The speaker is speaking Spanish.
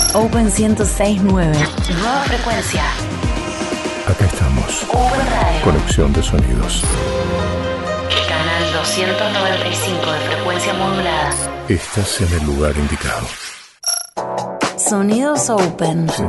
Open 106.9. Nueva frecuencia. Acá estamos. Open Radio. Conexión de sonidos. Canal 295 de frecuencia modulada. Estás en el lugar indicado. Sonidos Open.